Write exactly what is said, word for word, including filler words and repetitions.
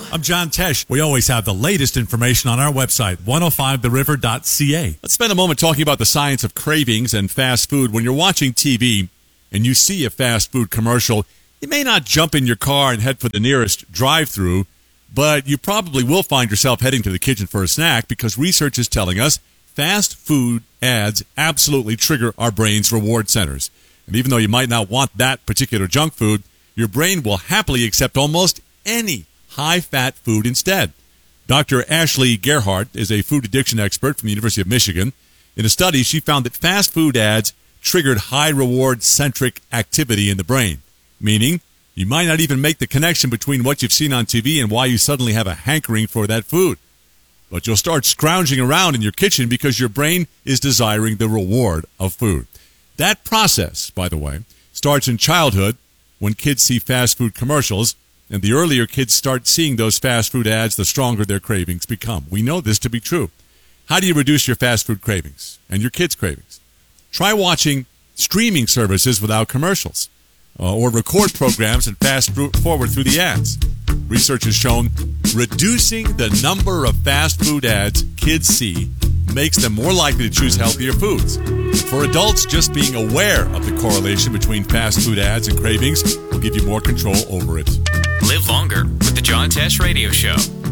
I'm John Tesh. We always have the latest information on our website, one oh five the river dot c a. Let's spend a moment talking about the science of cravings and fast food. When you're watching T V and you see a fast food commercial, you may not jump in your car and head for the nearest drive-thru, but you probably will find yourself heading to the kitchen for a snack because research is telling us fast food ads absolutely trigger our brain's reward centers. And even though you might not want that particular junk food, your brain will happily accept almost any high-fat food instead. Doctor Ashley Gerhardt is a food addiction expert from the University of Michigan. In a study, she found that fast food ads triggered high-reward-centric activity in the brain, meaning you might not even make the connection between what you've seen on T V and why you suddenly have a hankering for that food. But you'll start scrounging around in your kitchen because your brain is desiring the reward of food. That process, by the way, starts in childhood when kids see fast food commercials, and the earlier kids start seeing those fast food ads, the stronger their cravings become. We know this to be true. How do you reduce your fast food cravings and your kids' cravings? Try watching streaming services without commercials, uh, or record programs and fast forward through the ads. Research has shown reducing the number of fast food ads kids see makes them more likely to choose healthier foods. For adults, just being aware of the correlation between fast food ads and cravings will give you more control over it. Live longer with the John Tesh Radio Show.